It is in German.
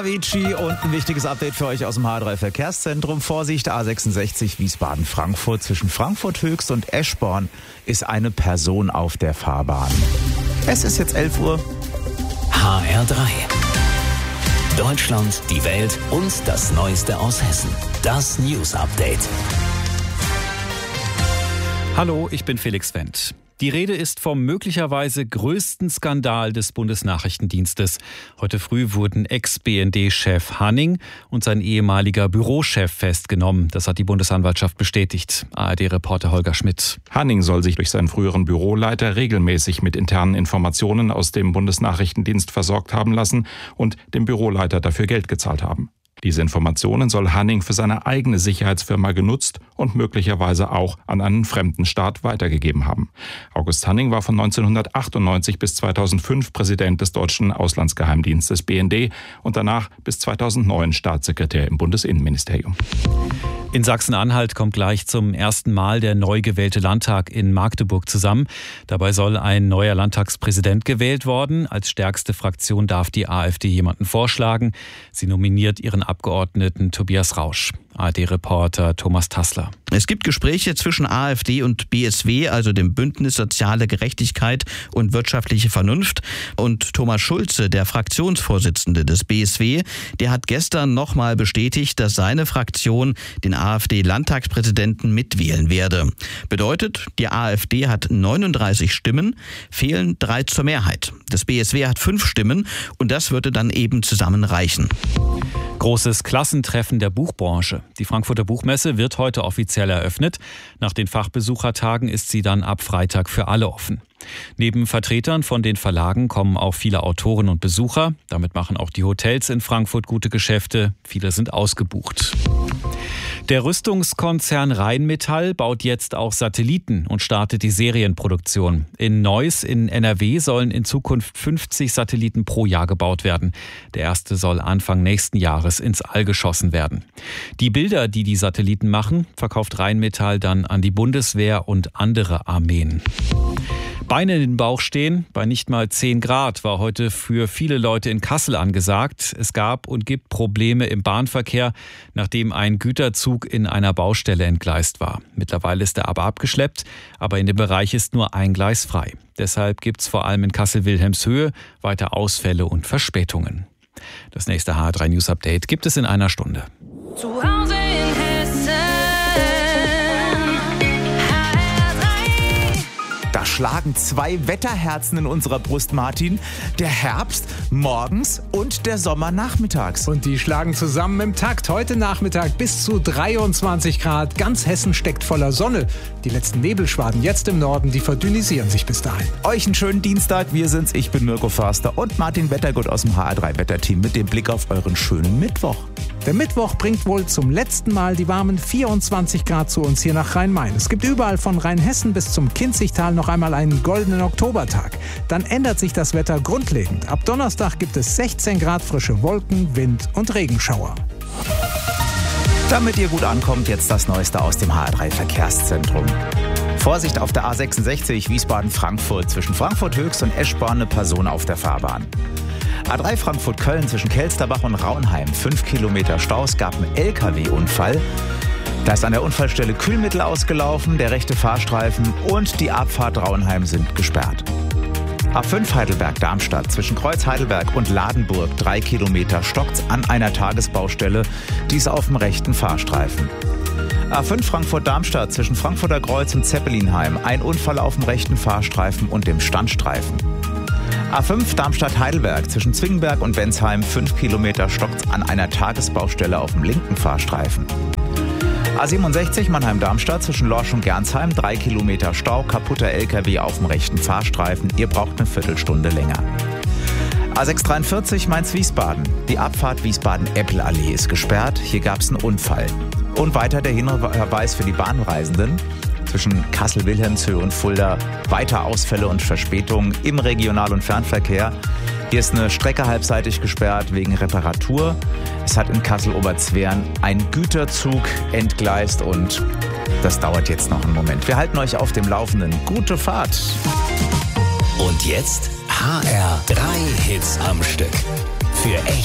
Avicii und ein wichtiges Update für euch aus dem H3 Verkehrszentrum. Vorsicht, A66 Wiesbaden-Frankfurt. Zwischen Frankfurt Höchst und Eschborn ist eine Person auf der Fahrbahn. Es ist jetzt 11 Uhr. HR3. Deutschland, die Welt und das Neueste aus Hessen. Das News Update. Hallo, ich bin Felix Wendt. Die Rede ist vom möglicherweise größten Skandal des Bundesnachrichtendienstes. Heute früh wurden Ex-BND-Chef Hanning und sein ehemaliger Bürochef festgenommen. Das hat die Bundesanwaltschaft bestätigt. ARD-Reporter Holger Schmidt. Hanning soll sich durch seinen früheren Büroleiter regelmäßig mit internen Informationen aus dem Bundesnachrichtendienst versorgt haben lassen und dem Büroleiter dafür Geld gezahlt haben. Diese Informationen soll Hanning für seine eigene Sicherheitsfirma genutzt und möglicherweise auch an einen fremden Staat weitergegeben haben. August Hanning war von 1998 bis 2005 Präsident des deutschen Auslandsgeheimdienstes BND und danach bis 2009 Staatssekretär im Bundesinnenministerium. In Sachsen-Anhalt kommt gleich zum ersten Mal der neu gewählte Landtag in Magdeburg zusammen. Dabei soll ein neuer Landtagspräsident gewählt worden. Als stärkste Fraktion darf die AfD jemanden vorschlagen. Sie nominiert ihren Abgeordneten Tobias Rausch. ARD-Reporter Thomas Tassler. Es gibt Gespräche zwischen AfD und BSW, also dem Bündnis Soziale Gerechtigkeit und wirtschaftliche Vernunft. Und Thomas Schulze, der Fraktionsvorsitzende des BSW, der hat gestern nochmal bestätigt, dass seine Fraktion den AfD-Landtagspräsidenten mitwählen werde. Bedeutet, die AfD hat 39 Stimmen, fehlen 3 zur Mehrheit. Das BSW hat 5 Stimmen und das würde dann eben zusammen reichen. Großes Klassentreffen der Buchbranche. Die Frankfurter Buchmesse wird heute offiziell eröffnet. Nach den Fachbesuchertagen ist sie dann ab Freitag für alle offen. Neben Vertretern von den Verlagen kommen auch viele Autoren und Besucher. Damit machen auch die Hotels in Frankfurt gute Geschäfte. Viele sind ausgebucht. Der Rüstungskonzern Rheinmetall baut jetzt auch Satelliten und startet die Serienproduktion. In Neuss in NRW sollen in Zukunft 50 Satelliten pro Jahr gebaut werden. Der erste soll Anfang nächsten Jahres ins All geschossen werden. Die Bilder, die die Satelliten machen, verkauft Rheinmetall dann an die Bundeswehr und andere Armeen. Beine in den Bauch stehen, bei nicht mal 10 Grad, war heute für viele Leute in Kassel angesagt. Es gab und gibt Probleme im Bahnverkehr, nachdem ein Güterzug in einer Baustelle entgleist war. Mittlerweile ist er aber abgeschleppt, aber in dem Bereich ist nur ein Gleis frei. Deshalb gibt es vor allem in Kassel-Wilhelmshöhe weiter Ausfälle und Verspätungen. Das nächste HR3 News Update gibt es in einer Stunde. Zu Hause in Hessen. Da schlagen 2 Wetterherzen in unserer Brust, Martin. Der Herbst morgens und der Sommer nachmittags. Und die schlagen zusammen im Takt. Heute Nachmittag bis zu 23 Grad. Ganz Hessen steckt voller Sonne. Die letzten Nebelschwaden jetzt im Norden, die verdünnisieren sich bis dahin. Euch einen schönen Dienstag. Wir sind's. Ich bin Mirko Förster und Martin Wettergut aus dem HR3 Wetterteam mit dem Blick auf euren schönen Mittwoch. Der Mittwoch bringt wohl zum letzten Mal die warmen 24 Grad zu uns hier nach Rhein-Main. Es gibt überall von Rheinhessen bis zum Kinzigtal noch einmal einen goldenen Oktobertag. Dann ändert sich das Wetter grundlegend. Ab Donnerstag gibt es 16 Grad frische Wolken, Wind und Regenschauer. Damit ihr gut ankommt, jetzt das Neueste aus dem HR3 Verkehrszentrum. Vorsicht auf der A66 Wiesbaden-Frankfurt. Zwischen Frankfurt Höchst und Eschborn eine Person auf der Fahrbahn. A3 Frankfurt-Köln zwischen Kelsterbach und Raunheim. 5 Kilometer Stau. Es gab einen LKW-Unfall. Da ist an der Unfallstelle Kühlmittel ausgelaufen, der rechte Fahrstreifen und die Abfahrt Raunheim sind gesperrt. A5 Heidelberg-Darmstadt zwischen Kreuz Heidelberg und Ladenburg 3 Kilometer stockt's an einer Tagesbaustelle, dies auf dem rechten Fahrstreifen. A5 Frankfurt-Darmstadt zwischen Frankfurter Kreuz und Zeppelinheim, ein Unfall auf dem rechten Fahrstreifen und dem Standstreifen. A5 Darmstadt-Heidelberg zwischen Zwingenberg und Bensheim 5 Kilometer stockt's an einer Tagesbaustelle auf dem linken Fahrstreifen. A67 Mannheim-Darmstadt zwischen Lorsch und Gernsheim 3 Kilometer Stau, kaputter LKW auf dem rechten Fahrstreifen. Ihr braucht eine Viertelstunde länger. A643 Mainz-Wiesbaden. Die Abfahrt Wiesbaden-Eppel-Allee ist gesperrt. Hier gab es einen Unfall. Und weiter der Hinweis für die Bahnreisenden. Zwischen Kassel-Wilhelmshöhe und Fulda weiter Ausfälle und Verspätungen im Regional- und Fernverkehr. Hier ist eine Strecke halbseitig gesperrt wegen Reparatur. Es hat in Kassel-Oberzweren ein Güterzug entgleist und das dauert jetzt noch einen Moment. Wir halten euch auf dem Laufenden. Gute Fahrt! Und jetzt HR3 Hits am Stück. Für echt